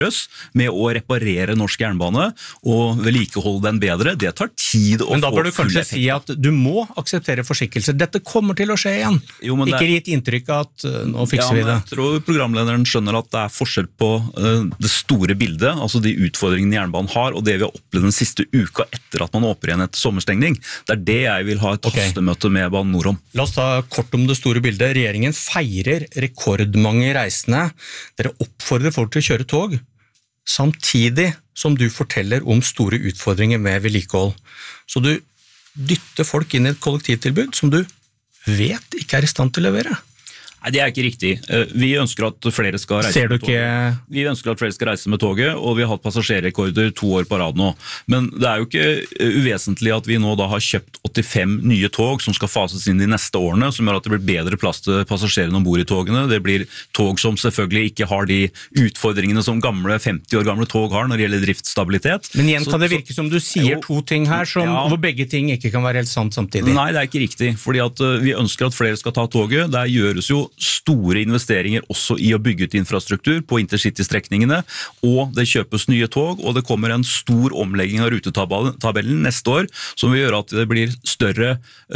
med å reparere norsk jernbane og vedlikeholde den bedre. Det tar tid å få full effekt. Men da bør du kanskje si at du må akseptere forsinkelser. Dette kommer til å skje igjen. Jo, ikke gitt inntrykk av at nå fikser vi det. Jeg tror programlederen skjønner at det er forskjell på det store bildet, altså de utfordringene jernbanen har, og det vi har opplevd den siste uka etter at man åpner igjen etter sommerstengning. Det er det jeg vil ha et hastemøte med Bane NOR om. La oss ta kort om det store bildet. Regjeringen feirer rekordmange reisende. Dere oppfordrer folk til å kjøre tog, samtidig som du forteller om store utfordringer med vedlikehold. Så du dytter folk inn i et kollektivtilbud som du vet ikke er i stand til å levere. Nei, det er ikke riktig. Vi ønsker at flere skal reise med toget. Vi ønsker at flere skal reise med toget, og vi har hatt passasjerrekorder 2 år på rad nå. Men det er jo ikke uvesentlig at vi nå da har kjøpt 85 nye tog som skal fases inn de neste årene, som gjør at det blir bedre plass til passasjerene ombord i togene. Det blir tog som selvfølgelig ikke har de utfordringene som 50 år gamle tog har når det gjelder driftsstabilitet. Men igjen kan det virke som du sier to ting her, hvor begge ting ikke kan være helt sant samtidig. Nei, det er ikke riktig, fordi at vi ønsker at flere skal ta toget. Der gjøres jo store investeringer også i å bygge ut infrastruktur på intercity-strekningene, og det kjøpes nye tog, og det kommer en stor omlegging av rutetabellen neste år, som vil gjøre at det blir større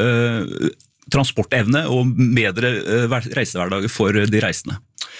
transportevne og bedre reisehverdager for de reisende.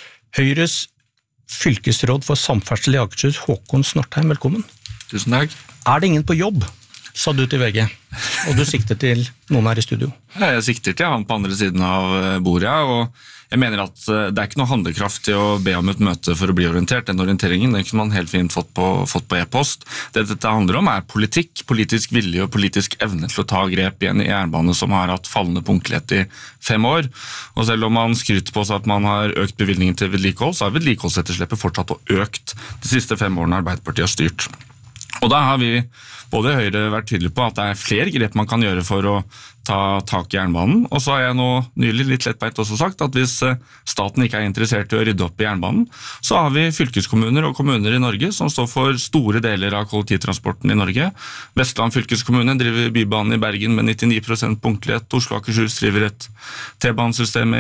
Høyres fylkesråd for samferdsel i Akershus, Håkon Snortheim, velkommen. Tusen takk. Er det ingen på jobb, sa du til VG, og du sikter til noen her i studio? Ja, jeg sikter til han på andre siden av bordet, og jeg mener at det er ikke noe handlekraft til å be om et møte for å bli orientert. Den orienteringen den kunne man helt fint fått på e-post. Det dette handler om er politikk, politisk vilje og politisk evne til å ta grep igjen i jernbane som har hatt fallende punktlighet i 5 år. Og selv om man skryter på seg at man har økt bevilgningen til vedlikehold, så har vedlikeholdsetterslepet fortsatt og økt de siste 5 årene Arbeiderpartiet har styrt. Og da har vi både i Høyre vært tydelige på at det er flere grep man kan gjøre for å ta tak i jernbanen, og så har jeg nå nylig litt lettbeint også sagt at hvis staten ikke er interessert i å rydde opp i jernbanen, så har vi fylkeskommuner og kommuner i Norge som står for store deler av kollektivtransporten i Norge. Vestland fylkeskommune driver bybanen i Bergen med 99% punktlighet, Oslo Akershus driver et T-banesystem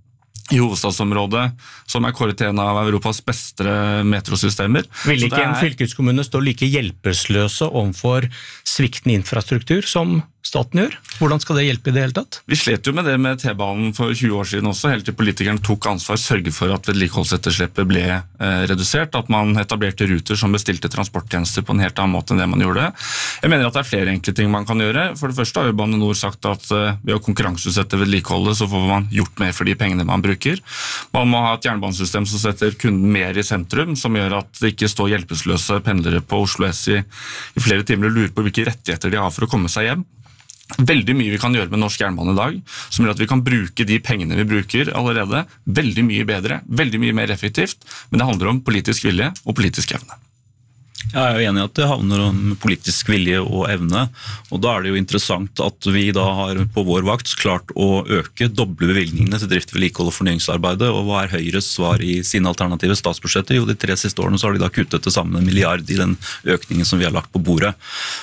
i hovedstadsområdet, som er kåret til en av Europas beste metrosystemer. Vil ikke en fylkeskommune stå like hjelpeløse overfor sviktende infrastruktur som staten gjør? Hvordan skal det hjelpe i det hele tatt? Vi slet jo med det med T-banen for 20 år siden også, helt til politikerne tok ansvar, sørget for at vedlikeholdsetterslepet ble redusert, at man etablerte ruter som bestilte transporttjenester på en helt annen måte enn det man gjorde. Jeg mener at det er flere enkle ting man kan gjøre. For det første har jo Bane NOR sagt at ved å konkurranseutsette vedlikeholdet så får man gjort mer for de pengene man bruker. Man må ha et jernbanesystem som setter kunden mer i sentrum, som gjør at det ikke står hjelpeløse pendlere på Oslo S i flere timer og lurer på hvilke rettigheter de har for å komme seg hjem. Veldig mye vi kan gjøre med norsk jernbane i dag, som gjør at vi kan bruke de pengene vi bruker allerede veldig mye bedre, veldig mye mer effektivt, men det handler om politisk vilje og politisk evne. Jeg er jo enig i at det handler om politisk vilje og evne, og da er det jo interessant at vi da har på vår vakt klart å doble bevilgningene til drift, vedlikehold og fornyingsarbeidet, og hva er Høyres svar i sine alternative statsbudsjetter? Jo, de 3 siste årene så har de da kuttet til sammen 1 milliard i den økningen som vi har lagt på bordet.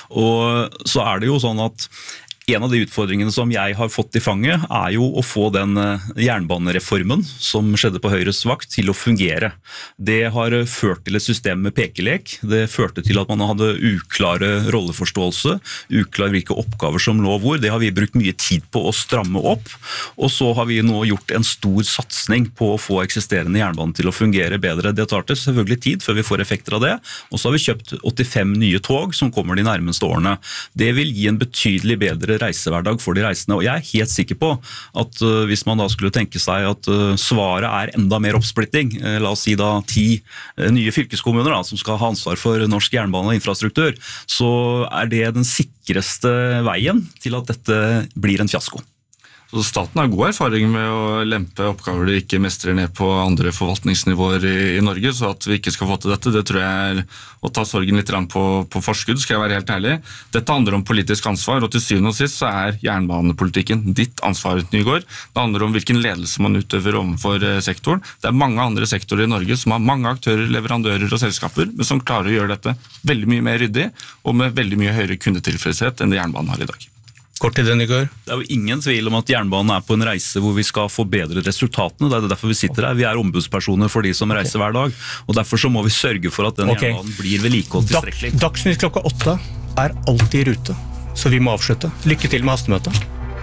Og så er det jo sånn at en av de utfordringene som jeg har fått i fanget er jo å få den jernbanereformen som skjedde på Høyres vakt til å fungere. Det har ført til et system med pekelek. Det førte til at man hadde uklare rolleforståelse, uklare hvilke oppgaver som lå hvor. Det har vi brukt mye tid på å stramme opp, og så har vi nå gjort en stor satsing på å få eksisterende jernbane til å fungere bedre. Det tar til selvfølgelig tid før vi får effekter av det, og så har vi kjøpt 85 nye tog som kommer de nærmeste årene. Det vil gi en betydelig bedre reisehverdag for de reisende, og jeg er helt sikker på at hvis man da skulle tenke seg at svaret er enda mer oppsplitting, la oss si da 10 nye fylkeskommuner da, som skal ha ansvar for norsk jernbane og infrastruktur, så er det den sikreste veien til at dette blir en fiasko. Så staten har god erfaring med å lempe oppgaver de ikke mestrer ned på andre forvaltningsnivåer i Norge, så at vi ikke skal få til dette, det tror jeg er å ta sorgen litt på forskudd, skal jeg være helt ærlig. Dette handler om politisk ansvar, og til syvende og sist så er jernbanepolitikken ditt ansvar, Nygård. Det handler om hvilken ledelse man utøver overfor sektoren. Det er mange andre sektorer i Norge som har mange aktører, leverandører og selskaper, men som klarer å gjøre dette veldig mye mer ryddig, og med veldig mye høyere kundetilfredshet enn det jernbanen har i dag. Kort til den i går. Det jo ingen tvil om at jernbanen på en reise hvor vi skal forbedre resultatene. Det derfor vi sitter her. Vi ombudspersoner for de som reiser hver dag. Og derfor så må vi sørge for at den jernbanen blir vedlikeholdt tilstrekkelig. Dagsnytt klokka 8 alltid i rute, så vi må avslutte. Lykke til med hastemøtet.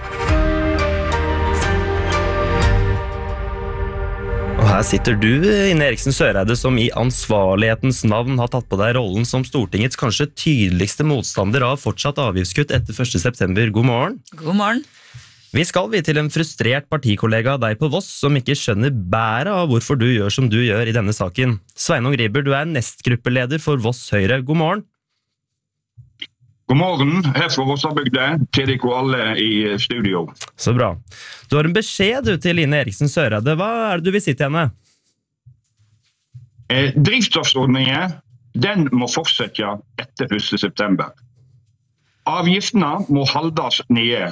Og her sitter du, Ine Eriksen Søreide, som i ansvarlighetens navn har tatt på deg rollen som Stortingets kanskje tydeligste motstander av fortsatt avgiftskutt etter 1. september. God morgen. God morgen. Vi skal til en frustrert partikollega av deg på Voss som ikke skjønner bæret av hvorfor du gjør som du gjør i denne saken. Sveinung Riiber, du nestgruppeleder for Voss Høyre. God morgen. God morgen, her fra Vossabygde, til dere alle i studio. Så bra. Du har en beskjed til Ine Eriksen Søreide. Hva det du vil si til henne? Drivstoffordningen, den må fortsette etter 1. september. Avgiftene må holdes nede.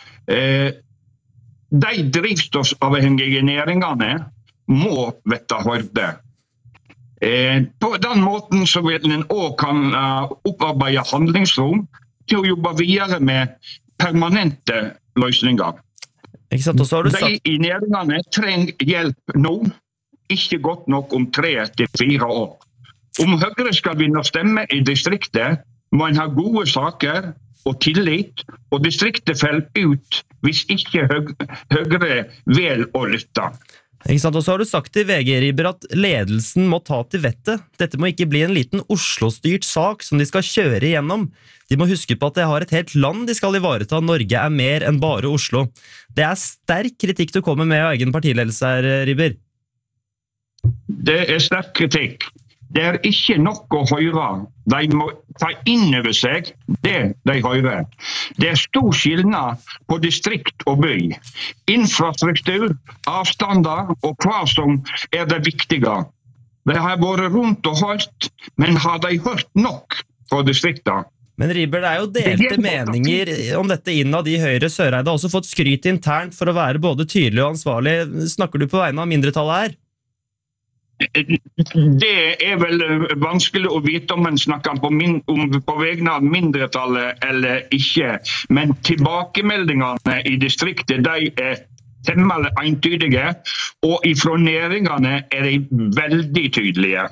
De drivstoffavhengige næringene må vette hørte. På den måten så vil en også kan opparbeide handlingsrom til å jobbe videre med permanente løsninger. Ikke sant? Og så har du sagt... De i næringene trenger hjelp nå, ikke godt nok om 3 til 4 år. Om Høyre skal vinne stemme i distriktet, må en ha gode saker og tillit, og distriktet faller ut hvis ikke Høyre vel å lytte. Ikke sant? Og så har du sagt til VG, Riiber, at ledelsen må ta til vettet. Dette må ikke bli en liten Oslo-styrt sak som de skal kjøre igjennom. De må huske på at de har et helt land de skal ivareta. Norge mer enn bare Oslo. Det sterk kritikk du kommer med av egen partiledelse her, Riiber. Det sterk kritikk. Det ikke nok å høre. De må ta inn over seg det de hører. Det stor skillnad på distrikt og by. Infrastruktur, avstander og hva som det viktige. De har vært rundt og hørt, men har de hørt nok fra distriktet? Men Riiber, det jo delte meninger om dette innad i Høyre. Søreide har også fått skryt internt for å være både tydelig og ansvarlig. Snakker du på vegne av mindretallet her? Det vel vanskelig å vite om en snakker på vegne av mindretallet eller ikke, men tilbakemeldingene i distriktet de temmelig entydige, og ifra næringene de veldig tydelige.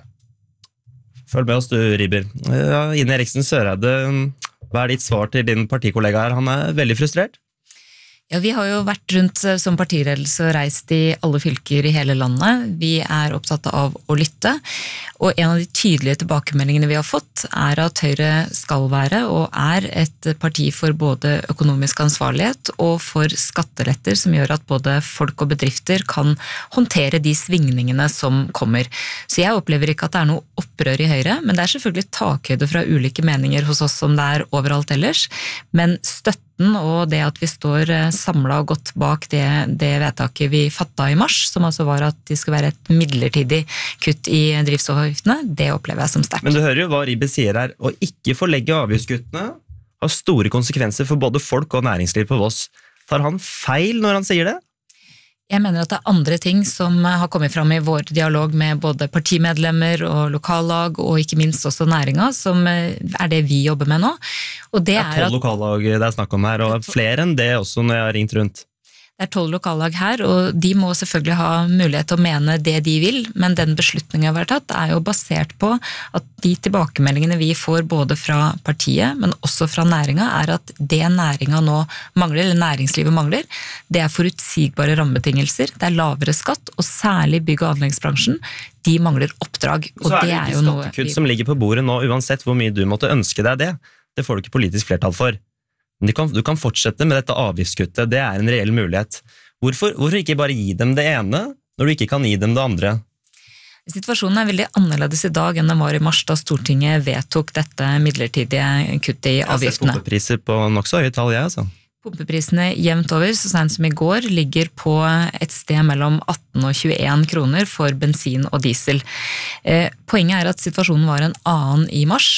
Følg med oss du, Riiber. Ine Eriksen Søreide, hva ditt svar til din partikollega her? Han veldig frustrert? Ja, vi har jo vært rundt som partiledelse og reist i alle fylker i hele landet. Vi opptatt av å lytte, og en av de tydelige tilbakemeldingene vi har fått at Høyre skal være og et parti for både økonomisk ansvarlighet og for skatteletter som gjør at både folk og bedrifter kan håndtere de svingningene som kommer. Så jeg opplever ikke at det noe opprør i Høyre, men det selvfølgelig takhøyde fra ulike meninger hos oss som det overalt ellers, men støtten og det at vi står samlet og godt bak det vedtaket vi fattet i mars, som altså var at det skal være et midlertidig kutt i drivstoffavgiftene, det opplever jeg som sterkt. Men du hører jo hva Riiber sier her, å ikke forlegge avgiftskuttene har store konsekvenser for både folk og næringsliv på Voss. Tar han feil når han sier det? Jeg mener at det andre ting som har kommet fram i vår dialog med både partimedlemmer og lokallag, og ikke minst også næringa, som det vi jobber med nå. Og det 12 lokallag det snakk om her, og flere enn det også når jeg har ringt rundt. Det 12 lokallag her, og de må selvfølgelig ha mulighet til å mene det de vil, men den beslutningen vi har tatt jo basert på at de tilbakemeldingene vi får både fra partiet, men også fra næringa, at det næringa nå mangler, eller næringslivet mangler, det forutsigbare rammebetingelser, det lavere skatt, og særlig bygg- og anleggsbransjen, de mangler oppdrag. Og så det jo noe skattekutt som ligger på bordet nå, uansett hvor mye du måtte ønske deg det. Det får du ikke politisk flertall for. Du kan fortsette med dette avgiftskuttet, det en reell mulighet. Hvorfor ikke bare gi dem det ene, når du ikke kan gi dem det andre? Situasjonen veldig annerledes i dag enn den var i mars, da Stortinget vedtok dette midlertidige kuttet i avgiftene. Jeg har sett pumpepriser på nok så høye tall, altså. Pumpeprisene jevnt over, så sent som i går, ligger på et sted mellom 18 og 21 kroner for bensin og diesel. Poenget at situasjonen var en annen i mars.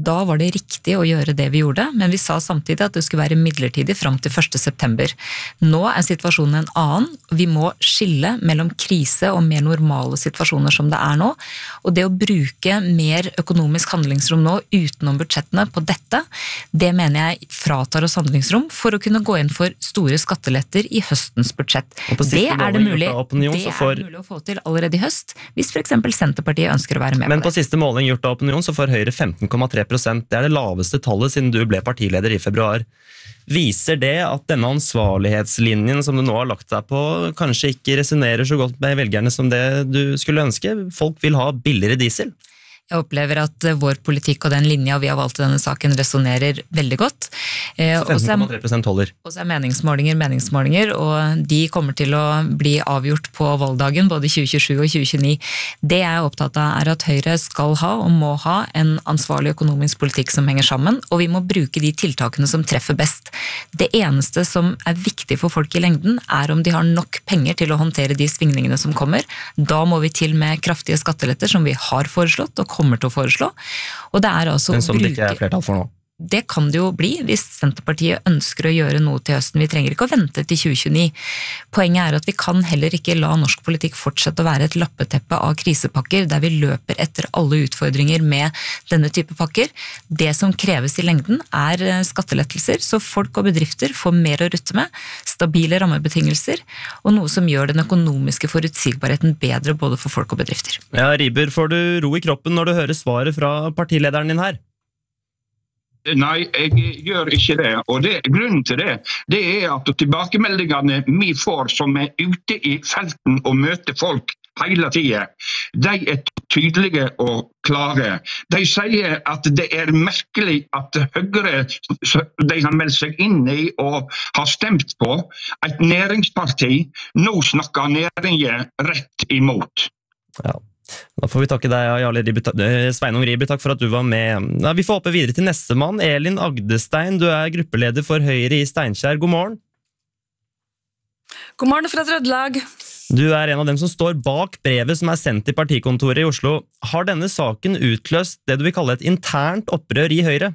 Da var det riktig å gjøre det vi gjorde, men vi sa samtidig at det skulle være midlertidig fram til 1. september. Nå situasjonen en annen. Vi må skille mellom krise og mer normale situasjoner som det nå. Og det å bruke mer økonomisk handlingsrom nå utenom budsjettene på dette, det mener jeg fratar oss handlingsrom for å kunne gå inn for store skatteletter i høstens budsjett. Det det mulig å få til allerede i høst, hvis for eksempel Senterpartiet ønsker å være med på det. Men på siste måling gjort av Opinion så får Høyre 15,3%. Det det laveste tallet siden du ble partileder i februar. Viser det at denne ansvarlighetslinjen som du nå har lagt deg på, kanskje ikke resonerer så godt med velgerne som det du skulle ønske? Folk vil ha billigere diesel. Jeg opplever at vår politikk og den linja vi har valgt i denne saken resonerer veldig godt. 15,3% holder. Og så meningsmålinger, og de kommer til å bli avgjort på valgdagen, både 2027 og 2029. Det jeg opptatt av at Høyre skal ha og må ha en ansvarlig økonomisk politikk som henger sammen, og vi må bruke de tiltakene som treffer best. Det eneste som viktig for folk i lengden om de har nok penger til å håndtere de svingningene som kommer. Da må vi til med kraftige skatteletter som vi har foreslått og kommer til å foreslå. Og det altså men som det ikke flertall for nå. Det kan det jo bli hvis Senterpartiet ønsker å gjøre noe til høsten. Vi trenger ikke å vente til 2029. Poenget at vi kan heller ikke la norsk politikk fortsette å være et lappeteppe av krisepakker der vi løper etter alle utfordringer med denne type pakker. Det som kreves i lengden skattelettelser, så folk og bedrifter får mer å rutte med, stabile rammebetingelser, og noe som gjør den økonomiske forutsigbarheten bedre både for folk og bedrifter. Ja, Riiber, får du ro i kroppen når du hører svaret fra partilederen din her? Nei, jeg gjør ikke det. Og grunnen til det at tilbakemeldingene vi får som ute i felten og møter folk hele tiden, de tydelige og klare. De sier at det merkelig at Høyre de har meldt seg inn i og har stemt på et næringsparti, nå snakker næringen rett imot. Ja. Da får vi takke deg, Sveinung Riiber, takk for at du var med. Ja, vi får hoppe videre til neste mann, Elin Agdestein. Du gruppeleder for Høyre i Steinkjer. God morgen. God morgen fra Trøndelag. Du en av dem som står bak brevet som sendt til partikontoret i Oslo. Har denne saken utløst det du vil kalle et internt opprør i Høyre?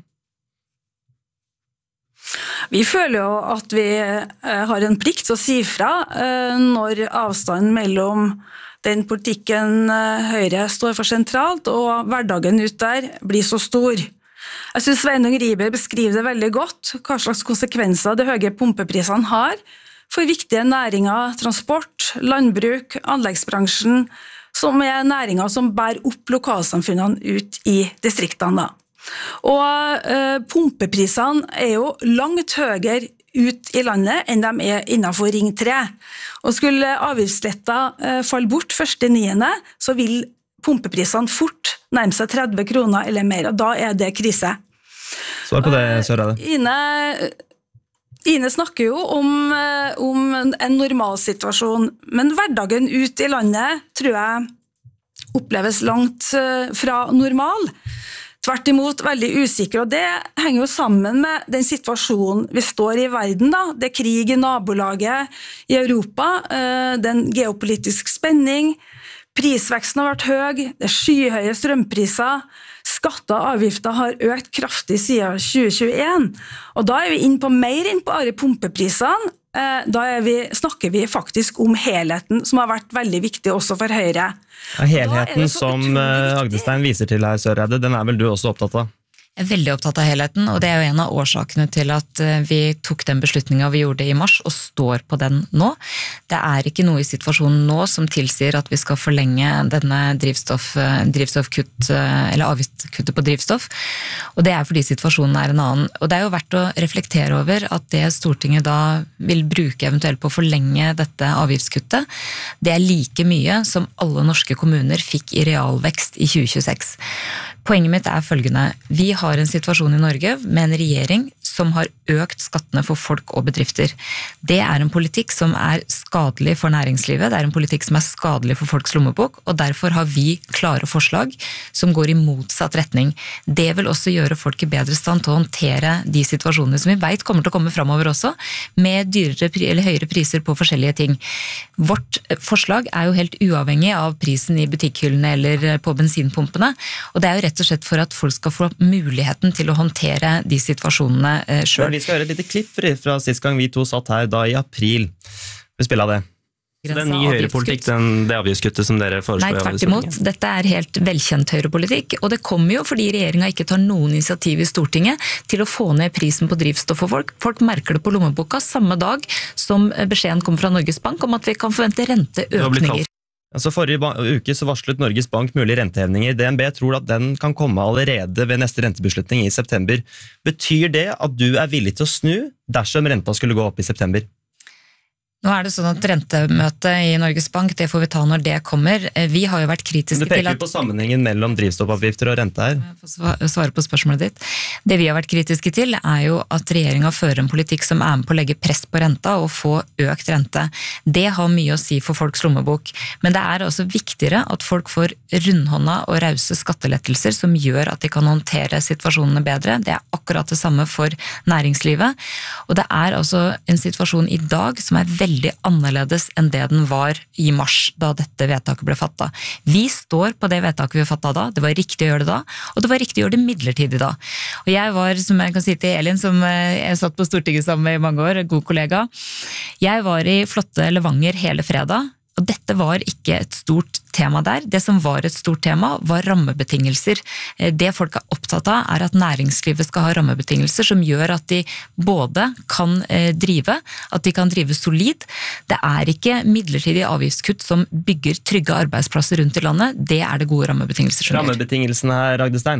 Vi føler jo at vi har en plikt til å si fra når avstanden mellom den politikken Høyre står for sentralt, og hverdagen ut der blir så stor. Jeg synes Sveinung Riiber beskriver det veldig godt, hva slags konsekvenser de høye pumpeprisene har for viktige næringer, transport, landbruk, anleggsbransjen, som næringer som bærer opp lokalsamfunnene ut i distriktene. Og pumpeprisene jo langt høyere ut i landet enn de innenfor Ring 3. Og skulle avgiftsletta falle bort 1.9., så vil pumpeprisene fort nærme seg 30 kroner eller mer, og da det krise. Svar på det, Søreide. Ine snakker jo om en normal situasjon, men hverdagen ut i landet tror jeg oppleves langt fra normal. Tvert imot veldig usikker, og det henger jo sammen med den situasjonen vi står i verden. Det krig i nabolaget i Europa, den geopolitisk spenning, prisveksten har vært høy, det skyhøye strømpriser, skatter og avgifter har økt kraftig siden 2021, og da vi mer inn på alle pumpeprisene. Da snakker vi faktisk om helheten, som har vært veldig viktig også for Høyre. Ja, helheten som Agdestein viser til her, Søreide, den vel du også opptatt av? Jeg veldig opptatt av helheten, og det jo en av årsakene til at vi tok den beslutningen vi gjorde i mars, og står på den nå. Det ikke noe i situasjonen nå som tilsier at vi skal forlenge denne drivstoffkutt, eller avgiftskuttet på drivstoff, og det fordi situasjonen en annen. Og det jo verdt å reflektere over at det Stortinget da vil bruke eventuelt på å forlenge dette avgiftskuttet, det like mye som alle norske kommuner fikk i realvekst i 2026. Poenget mitt følgende. Vi har en situasjon i Norge med en regjering som har økt skattene for folk og bedrifter. Det en politikk som skadelig for næringslivet, det en politikk som skadelig for folks lommebok, og derfor har vi klare forslag som går i motsatt retning. Det vil også gjøre folk i bedre stand til å håndtere de situasjonene som vi vet kommer til å komme fremover også, med dyrere eller høyere priser på forskjellige ting. Vårt forslag jo helt uavhengig av prisen i butikkhyllene eller på bensinpumpene, og det jo rett rett og slett for at folk skal få muligheten til å håndtere de situasjonene selv. Vi skal høre et lite klipp fra sist gang vi to satt her, da i april. Vi spiller av det. Så det ny høyrepolitikk, det avgiftskuttet som dere foreslår? Nei, tvert imot. Dette helt velkjent høyrepolitikk, og det kommer jo fordi regjeringen ikke tar noen initiativ i Stortinget til å få ned prisen på drivstoff for folk. Folk merker det på lommeboka samme dag som beskjeden kommer fra Norges Bank om at vi kan forvente renteøkninger. Altså forrige uke så varslet Norges Bank mulige rentehevninger. DNB tror at den kan komme allerede ved neste rentebeslutning i september. Betyr det at du villig til å snu dersom renta skulle gå opp i september? Nå det sånn at rentemøtet i Norges Bank, det får vi ta når det kommer. Vi har jo vært kritiske til at... Du peker på sammenhengen mellom drivstoffavgifter og rente her. Jeg får svare på spørsmålet ditt. Det vi har vært kritiske til jo at regjeringen fører en politikk som med på å legge press på renta og få økt rente. Det har mye å si for folks lommebok. Men det også viktigere at folk får rundhånda og rause skattelettelser som gjør at de kan håndtere situasjonene bedre. Det akkurat det samme for næringslivet. Og det altså en situasjon i dag som veldig annerledes enn det den var i mars, da dette vedtaket ble fattet. Vi står på det vedtaket vi fattet da, det var riktig å gjøre det da, og det var riktig å gjøre det midlertidig da. Og jeg var, som jeg kan si til Elin, som jeg satt på Stortinget sammen med i mange år, en god kollega, jeg var i flotte Levanger hele fredag, og dette var ikke et stort tema der. Det som var et stort tema var rammebetingelser. Det folk opptatt av at næringslivet skal ha rammebetingelser som gjør at de både kan drive, at de kan drive solid. Det ikke midlertidige avgiftskutt som bygger trygge arbeidsplasser rundt i landet. Det det gode rammebetingelser som gjør. Rammebetingelsene her, Agdestein?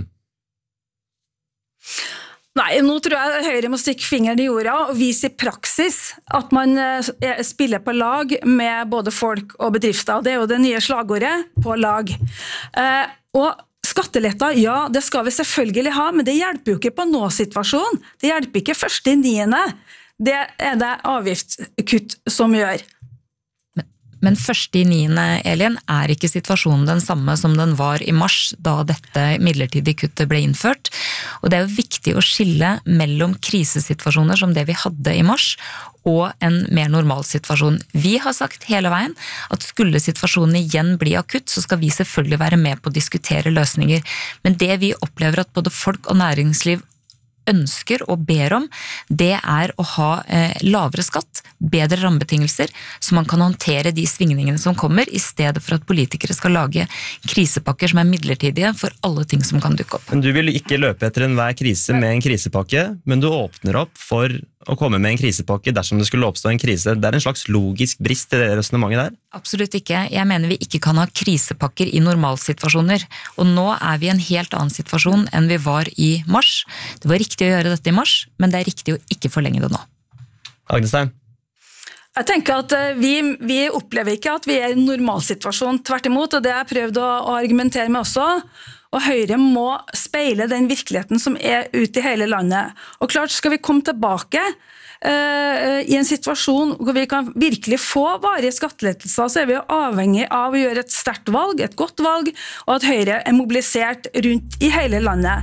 Nei, nå tror jeg Høyre må stikke fingeren i jorda og vise i praksis at man spiller på lag med både folk og bedrifter. Det jo det nye slagordet, på lag. Og skatteletter, ja, det skal vi selvfølgelig ha, men det hjelper jo ikke på nå-situasjonen. Det hjelper ikke 1.9. Det det avgiftskutt som gjør. Men 1.9., Elin, ikke situasjonen den samme som den var i mars, da dette midlertidige kuttet ble innført. Og det jo viktig å skille mellom krisesituasjoner som det vi hadde i mars, og en mer normal situasjon. Vi har sagt hele veien at skulle situasjonen igjen bli akutt, så skal vi selvfølgelig være med på å diskutere løsninger. Men det vi opplever at både folk og næringsliv ønsker og ber om, det å ha lavere skatt, bedre rammebetingelser, så man kan håndtere de svingningene som kommer, i stedet for at politikere skal lage krisepakker som midlertidige for alle ting som kan dukke opp. Men du vil ikke løpe etter enhver krise med en krisepakke, men du åpner opp for å komme med en krisepakke dersom det skulle oppstå en krise. Det en slags logisk brist i det resonemanget der? Absolutt ikke. Jeg mener vi ikke kan ha krisepakker i normalsituasjoner. Og nå vi i en helt annen situasjon enn vi var i mars. Det var riktig å gjøre dette i mars, men det riktig å ikke forlenge det nå. Agdestein? Jeg tenker at vi opplever ikke at vi i en normalsituasjon, tvert imot, og det jeg prøvd å argumentere med også. Og Høyre må speile den virkeligheten som ute i hele landet. Og klart, skal vi komme tilbake i en situasjon hvor vi kan virkelig få varige skattelettelser, så vi jo avhengig av å gjøre et sterkt valg, et godt valg, og at Høyre mobilisert rundt i hele landet.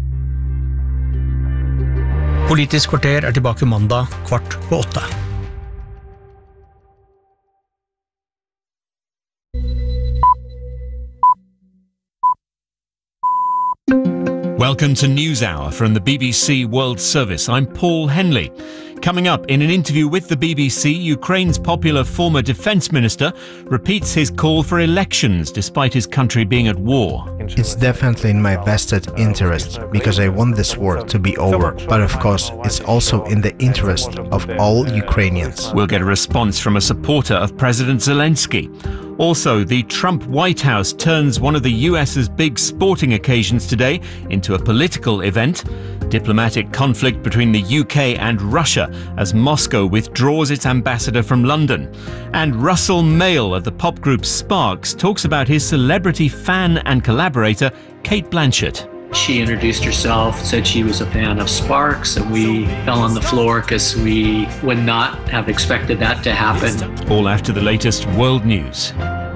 Politisk kvarter tilbake mandag 7:15. Welcome to NewsHour from the BBC World Service. I'm Paul Henley. Coming up, in an interview with the BBC, Ukraine's popular former defence minister repeats his call for elections despite his country being at war. It's definitely in my vested interest because I want this war to be over. But of course, it's also in the interest of all Ukrainians. We'll get a response from a supporter of President Zelensky. Also, the Trump White House turns one of the US's big sporting occasions today into a political event. Diplomatic conflict between the UK and Russia as Moscow withdraws its ambassador from London. And Russell Mael of the pop group Sparks talks about his celebrity fan and collaborator, Cate Blanchett. She introduced herself, said she was a fan of Sparks, and we fell on the floor because we would not have expected that to happen. All after the latest world news.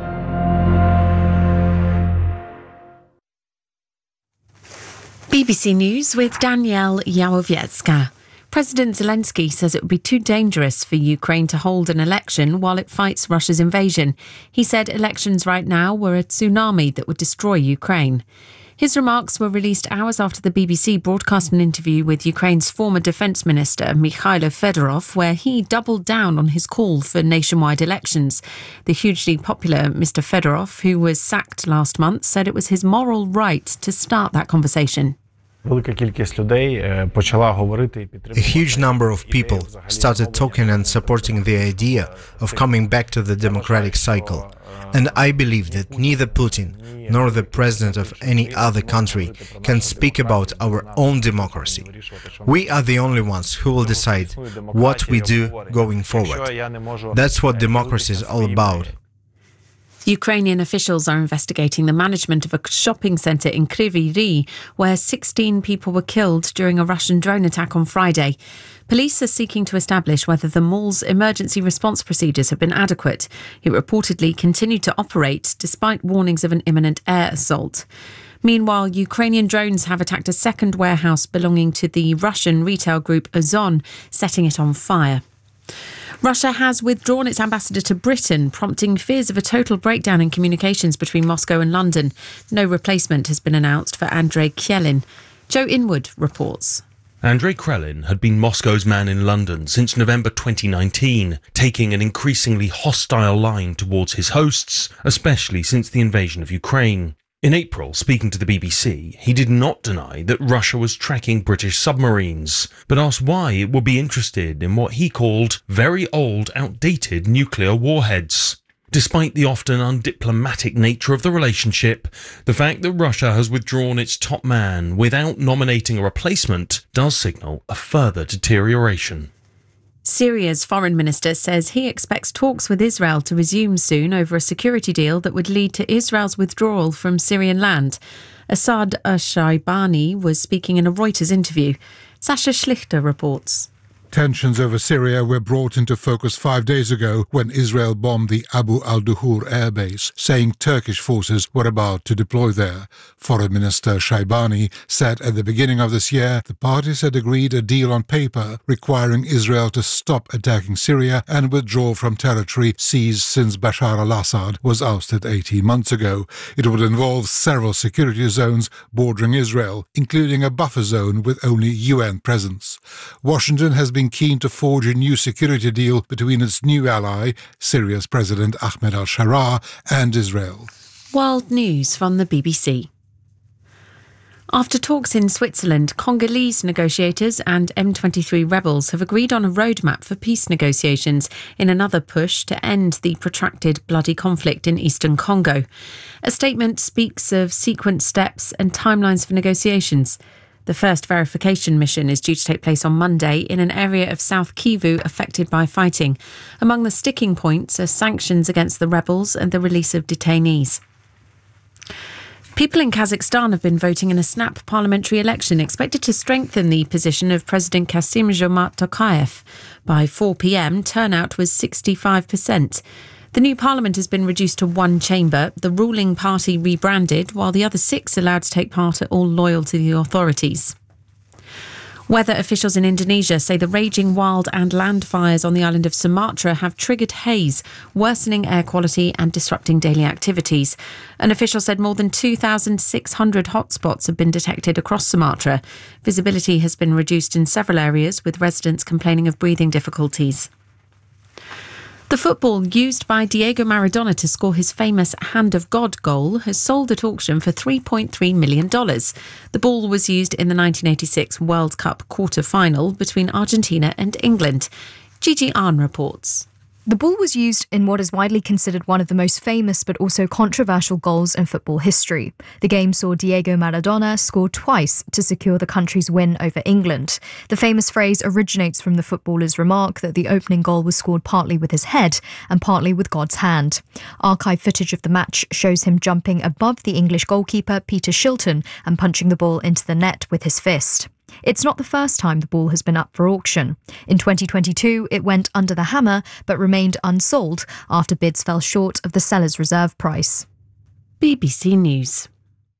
BBC News with Danielle Yawowiecka. President Zelensky says it would be too dangerous for Ukraine to hold an election while it fights Russia's invasion. He said elections right now were a tsunami that would destroy Ukraine. His remarks were released hours after the BBC broadcast an interview with Ukraine's former defence minister, Mikhailo Fedorov, where he doubled down on his call for nationwide elections. The hugely popular Mr. Fedorov, who was sacked last month, said it was his moral right to start that conversation. A huge number of people started talking and supporting the idea of coming back to the democratic cycle. And I believe that neither Putin nor the president of any other country can speak about our own democracy. We are the only ones who will decide what we do going forward. That's what democracy is all about. Ukrainian officials are investigating the management of a shopping centre in Kryvyi Rih, where 16 people were killed during a Russian drone attack on Friday. Police are seeking to establish whether the mall's emergency response procedures have been adequate. It reportedly continued to operate despite warnings of an imminent air assault. Meanwhile, Ukrainian drones have attacked a second warehouse belonging to the Russian retail group Ozon, setting it on fire. Russia has withdrawn its ambassador to Britain, prompting fears of a total breakdown in communications between Moscow and London. No replacement has been announced for Andrei Khelin. Joe Inwood reports. Andrei Khelin had been Moscow's man in London since November 2019, taking an increasingly hostile line towards his hosts, especially since the invasion of Ukraine. In April, speaking to the BBC, he did not deny that Russia was tracking British submarines, but asked why it would be interested in what he called very old, outdated nuclear warheads. Despite the often undiplomatic nature of the relationship, the fact that Russia has withdrawn its top man without nominating a replacement does signal a further deterioration. Syria's foreign minister says he expects talks with Israel to resume soon over a security deal that would lead to Israel's withdrawal from Syrian land. Assad al-Shaibani was speaking in a Reuters interview. Sasha Schlichter reports. Tensions over Syria were brought into focus 5 days ago when Israel bombed the Abu al-Duhur airbase, saying Turkish forces were about to deploy there. Foreign Minister Shaibani said at the beginning of this year the parties had agreed a deal on paper requiring Israel to stop attacking Syria and withdraw from territory seized since Bashar al-Assad was ousted 18 months ago. It would involve several security zones bordering Israel, including a buffer zone with only UN presence. Washington has been keen to forge a new security deal between its new ally, Syria's President Ahmed al-Sharaa, and Israel. World news from the BBC. After talks in Switzerland, Congolese negotiators and M23 rebels have agreed on a roadmap for peace negotiations in another push to end the protracted bloody conflict in eastern Congo. A statement speaks of sequenced steps and timelines for negotiations. The first verification mission is due to take place on Monday in an area of South Kivu affected by fighting. Among the sticking points are sanctions against the rebels and the release of detainees. People in Kazakhstan have been voting in a snap parliamentary election expected to strengthen the position of President Kassym-Jomart Tokayev. By 4 p.m, turnout was 65%. The new parliament has been reduced to one chamber, the ruling party rebranded, while the other 6 allowed to take part are all loyal to the authorities. Weather officials in Indonesia say the raging wild and land fires on the island of Sumatra have triggered haze, worsening air quality and disrupting daily activities. An official said more than 2,600 hotspots have been detected across Sumatra. Visibility has been reduced in several areas, with residents complaining of breathing difficulties. The football used by Diego Maradona to score his famous Hand of God goal has sold at auction for $3.3 million. The ball was used in the 1986 World Cup quarter-final between Argentina and England. Gigi Ahn reports. The ball was used in what is widely considered one of the most famous but also controversial goals in football history. The game saw Diego Maradona score twice to secure the country's win over England. The famous phrase originates from the footballer's remark that the opening goal was scored partly with his head and partly with God's hand. Archive footage of the match shows him jumping above the English goalkeeper Peter Shilton and punching the ball into the net with his fist. It's not the first time the ball has been up for auction. In 2022, it went under the hammer but remained unsold after bids fell short of the seller's reserve price. BBC News.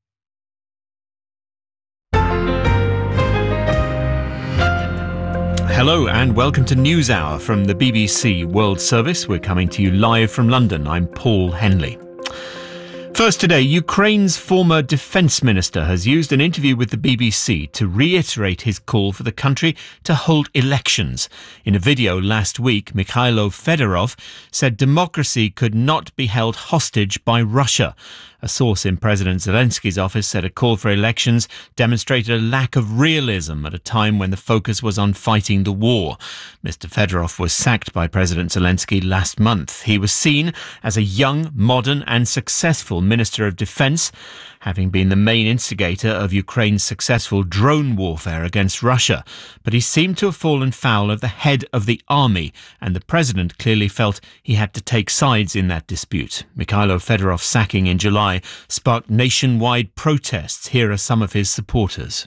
Hello and welcome to NewsHour from the BBC World Service. We're coming to you live from London. I'm Paul Henley. First today, Ukraine's former defence minister has used an interview with the BBC to reiterate his call for the country to hold elections. In a video last week, Mikhailo Fedorov said democracy could not be held hostage by Russia. A source in President Zelensky's office said a call for elections demonstrated a lack of realism at a time when the focus was on fighting the war. Mr. Fedorov was sacked by President Zelensky last month. He was seen as a young, modern and successful Minister of Defence, having been the main instigator of Ukraine's successful drone warfare against Russia. But he seemed to have fallen foul of the head of the army, and the president clearly felt he had to take sides in that dispute. Mikhailo Fedorov's sacking in July sparked nationwide protests. Here are some of his supporters.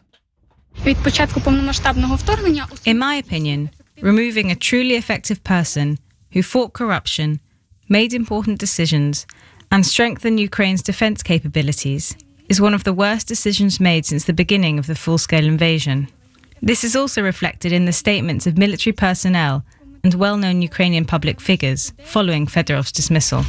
In my opinion, removing a truly effective person who fought corruption, made important decisions, and strengthened Ukraine's defence capabilities is one of the worst decisions made since the beginning of the full-scale invasion. This is also reflected in the statements of military personnel and well-known Ukrainian public figures following Fedorov's dismissal.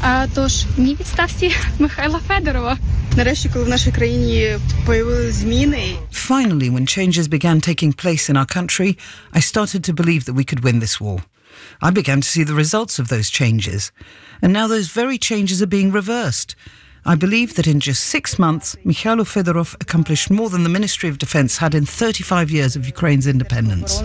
Finally, when changes began taking place in our country, I started to believe that we could win this war. I began to see the results of those changes, and now those very changes are being reversed. I believe that in just 6 months, Mikhailo Fedorov accomplished more than the Ministry of Defence had in 35 years of Ukraine's independence.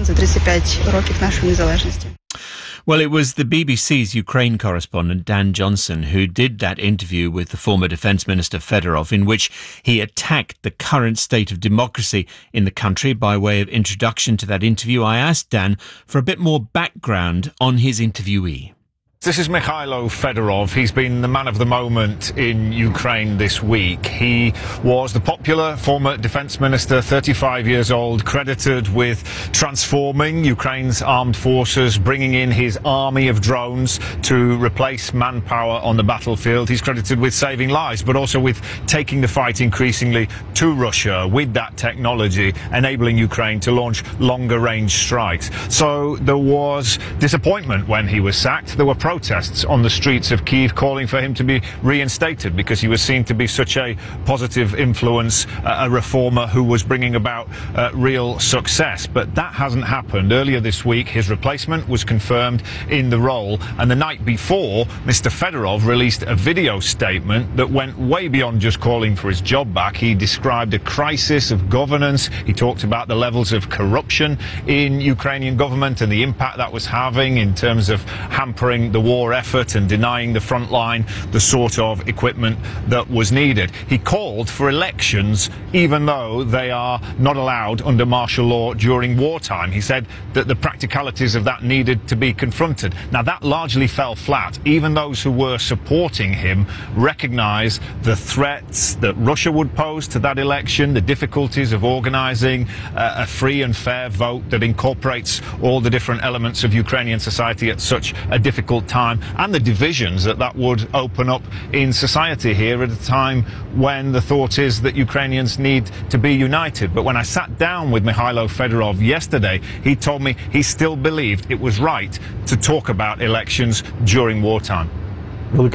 Well, it was the BBC's Ukraine correspondent Dan Johnson who did that interview with the former Defence Minister Fedorov, in which he attacked the current state of democracy in the country. By way of introduction to that interview, I asked Dan for a bit more background on his interviewee. This is Mikhailo Fedorov. He's been the man of the moment in Ukraine this week. He was the popular former defence minister, 35 years old, credited with transforming Ukraine's armed forces, bringing in his army of drones to replace manpower on the battlefield. He's credited with saving lives, but also with taking the fight increasingly to Russia with that technology, enabling Ukraine to launch longer-range strikes. So there was disappointment when he was sacked. There were protests on the streets of Kyiv calling for him to be reinstated because he was seen to be such a positive influence, a reformer who was bringing about real success. But that hasn't happened. Earlier this week, his replacement was confirmed in the role, and the night before, Mr. Fedorov released a video statement that went way beyond just calling for his job back. He described a crisis of governance. He talked about the levels of corruption in Ukrainian government and the impact that was having in terms of hampering the war effort and denying the front line the sort of equipment that was needed. He called for elections even though they are not allowed under martial law during wartime. He said that the practicalities of that needed to be confronted. Now that largely fell flat. Even those who were supporting him recognise the threats that Russia would pose to that election, the difficulties of organising a free and fair vote that incorporates all the different elements of Ukrainian society at such a difficult time, and the divisions that would open up in society here at a time when the thought is that Ukrainians need to be united. But when I sat down with Mikhailo Fedorov yesterday, he told me he still believed it was right to talk about elections during wartime. A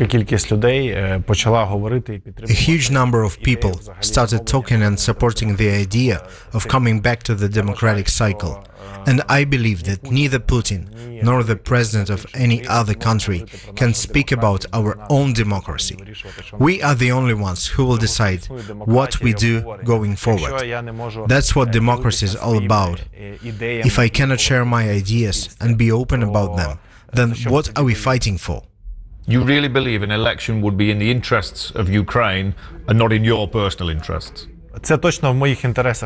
huge number of people started talking and supporting the idea of coming back to the democratic cycle. And I believe that neither Putin nor the president of any other country can speak about our own democracy. We are the only ones who will decide what we do going forward. That's what democracy is all about. If I cannot share my ideas and be open about them, then what are we fighting for? You really believe an election would be in the interests of Ukraine and not in your personal interests? It's definitely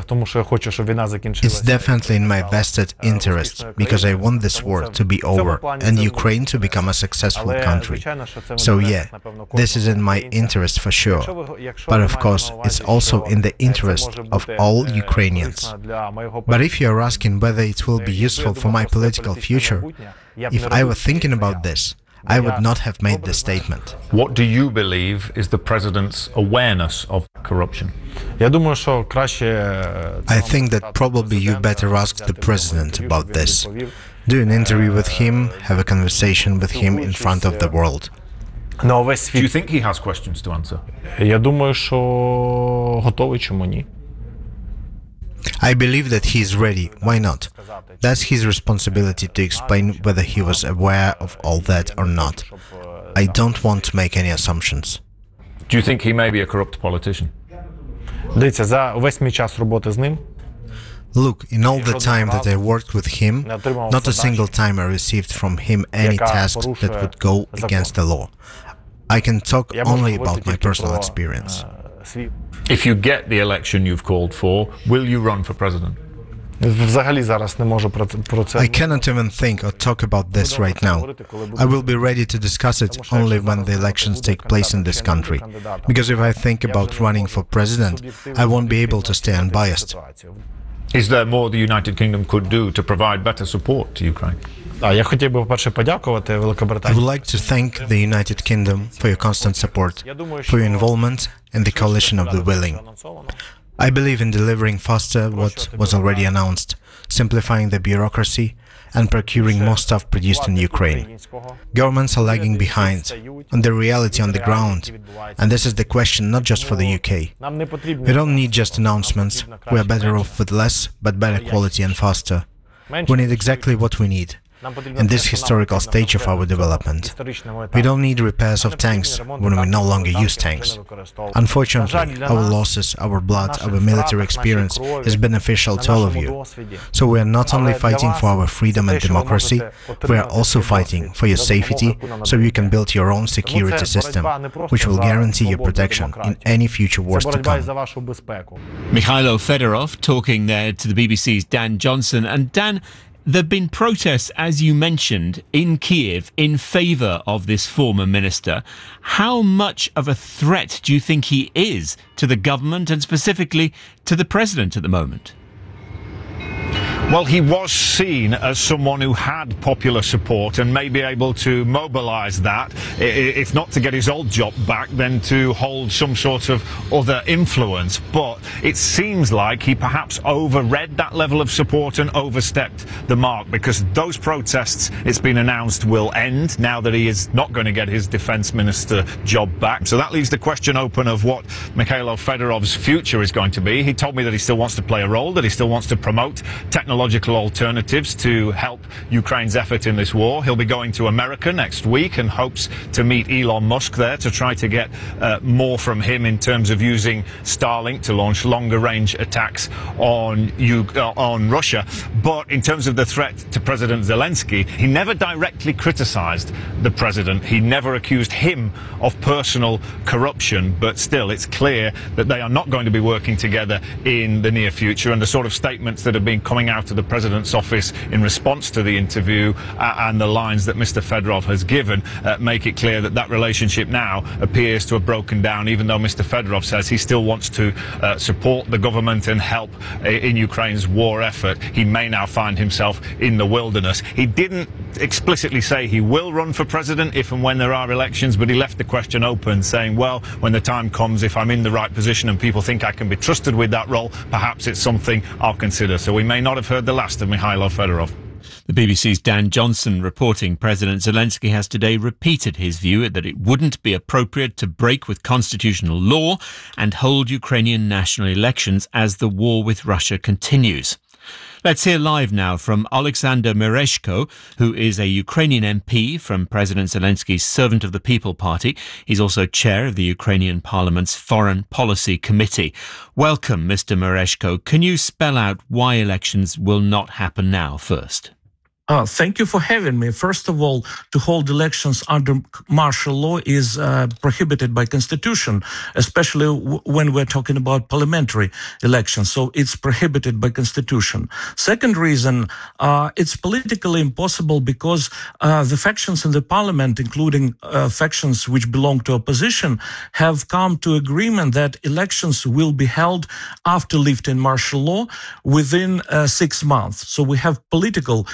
in my vested interest, because I want this war to be over and Ukraine to become a successful country. So yeah, this is in my interest for sure. But of course, it's also in the interest of all Ukrainians. But if you're asking whether it will be useful for my political future, if I were thinking about this, I would not have made this statement. What do you believe is the president's awareness of corruption? I think that probably you better ask the president about this. Do an interview with him, have a conversation with him in front of the world. Do you think he has questions to answer? Я думаю, що готовий, чому ні? I believe that he is ready. Why not? That's his responsibility to explain whether he was aware of all that or not. I don't want to make any assumptions. Do you think he may be a corrupt politician? Дивіться, за весь мій час роботи з ним Look, in all the time that I worked with him, not a single time I received from him any task that would go against the law. I can talk only about my personal experience. If you get the election you've called for, will you run for president? взагалі зараз не можу про це. I cannot even think or talk about this right now. I will be ready to discuss it only when the elections take place in this country. Because if I think about running for president, I won't be able to stay unbiased. Is there more the United Kingdom could do to provide better support to Ukraine? Я хотів би, по-перше, подякувати I Великобританії. would like to thank the United Kingdom for your constant support, for your involvement in the coalition of the willing. I believe in delivering faster what was already announced, simplifying the bureaucracy, and procuring more stuff produced in Ukraine. Governments are lagging behind on the reality on the ground, and this is the question not just for the UK. We don't need just announcements, we are better off with less, but better quality and faster. We need exactly what we need in this historical stage of our development. We don't need repairs of tanks when we no longer use tanks. Unfortunately, our losses, our blood, our military experience is beneficial to all of you. So we are not only fighting for our freedom and democracy, we are also fighting for your safety so you can build your own security system, which will guarantee your protection in any future wars to come. Mikhailo Fedorov talking there to the BBC's Dan Johnson. And Dan, there have been protests, as you mentioned, in Kiev in favour of this former minister. How much of a threat do you think he is to the government and specifically to the president at the moment? Well, he was seen as someone who had popular support and may be able to mobilise that, if not to get his old job back, then to hold some sort of other influence. But it seems like he perhaps overread that level of support and overstepped the mark, because those protests, it's been announced, will end now that he is not going to get his defence minister job back. So that leaves the question open of what Mikhailo Fedorov's future is going to be. He told me that he still wants to play a role, that he still wants to promote technological alternatives to help Ukraine's effort in this war. He'll be going to America next week and hopes to meet Elon Musk there to try to get more from him in terms of using Starlink to launch longer-range attacks on Russia. But in terms of the threat to President Zelensky, he never directly criticized the president. He never accused him of personal corruption, but still it's clear that they are not going to be working together in the near future, and the sort of statements that have been coming out of the president's office in response to the interview and the lines that Mr. Fedorov has given make it clear that that relationship now appears to have broken down, even though Mr. Fedorov says he still wants to support the government and help in Ukraine's war effort. He may now find himself in the wilderness. He didn't explicitly say he will run for president if and when there are elections, but he left the question open, saying, well, when the time comes, if I'm in the right position and people think I can be trusted with that role, perhaps it's something I'll consider. So we may not have heard the last of Mikhailo Fedorov. The BBC's Dan Johnson reporting President Zelensky has today repeated his view that it wouldn't be appropriate to break with constitutional law and hold Ukrainian national elections as the war with Russia continues. Let's hear live now from Alexander Mereshko, who is a Ukrainian MP from President Zelensky's Servant of the People party. He's also chair of the Ukrainian Parliament's Foreign Policy Committee. Welcome, Mr. Mereshko. Can you spell out why elections will not happen now first? Thank you for having me. First of all, to hold elections under martial law is prohibited by Constitution, especially when we're talking about parliamentary elections. So it's prohibited by Constitution. Second reason, it's politically impossible because the factions in the parliament, including factions which belong to opposition, have come to agreement that elections will be held after lifting martial law within 6 months. So we have political agreement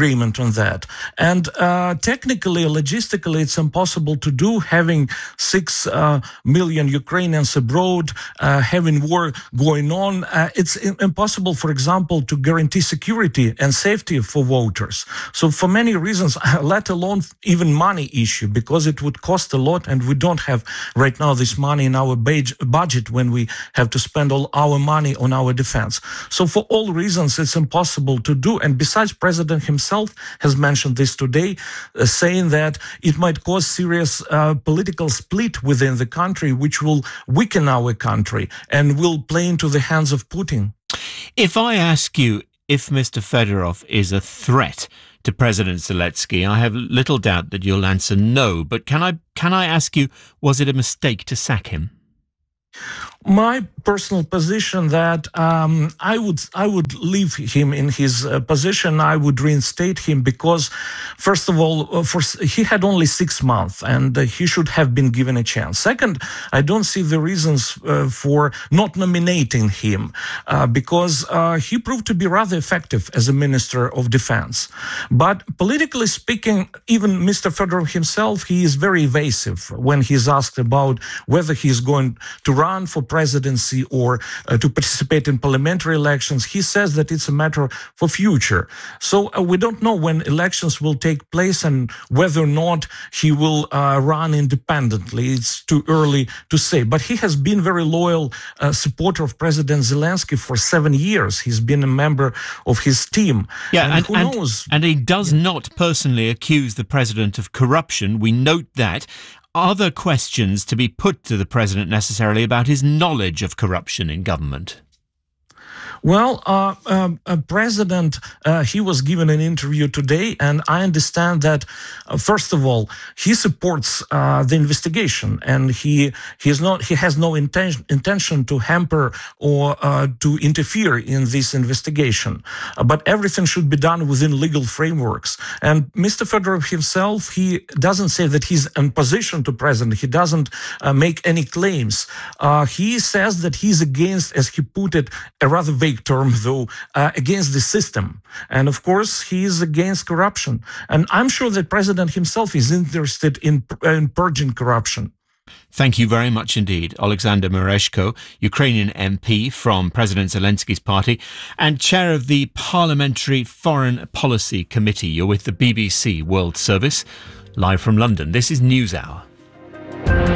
agreement on that. And technically, logistically, it's impossible to do, having 6 million Ukrainians abroad, having war going on. It's impossible, for example, to guarantee security and safety for voters. So for many reasons, let alone even money issue, because it would cost a lot, and we don't have right now this money in our budget when we have to spend all our money on our defense. So for all reasons, it's impossible to do. And besides, President himself has mentioned this today, saying that it might cause serious political split within the country, which will weaken our country and will play into the hands of Putin. If I ask you if Mr. Fedorov is a threat to President Zelensky, I have little doubt that you'll answer no. But can I ask you, was it a mistake to sack him? My personal position that I would leave him in his position. I would reinstate him because, first of all, he had only 6 months and he should have been given a chance. Second, I don't see the reasons for not nominating him because he proved to be rather effective as a Minister of Defense. But politically speaking, even Mr. Fedorov himself, he is very evasive when he's asked about whether he's going to run for presidency or to participate in parliamentary elections. He says that it's a matter for future. So we don't know when elections will take place and whether or not he will run independently. It's too early to say. But he has been very loyal supporter of President Zelensky for 7 years. He's been a member of his team. Yeah, and who knows? And he does not personally accuse the president of corruption. We note that. Are there questions to be put to the president necessarily about his knowledge of corruption in government? Well, President, he was given an interview today, and I understand that, first of all, he supports the investigation, and he has no intention to hamper or to interfere in this investigation. But everything should be done within legal frameworks. And Mr. Fedorov himself, he doesn't say that he's in opposition to president. He doesn't make any claims. He says that he's against, as he put it, a rather vague term, though, against the system. And of course, he is against corruption. And I'm sure that President himself is interested in purging corruption. Thank you very much indeed. Alexander Mereshko, Ukrainian MP from President Zelensky's party and chair of the Parliamentary Foreign Policy Committee. You're with the BBC World Service, live from London. This is NewsHour.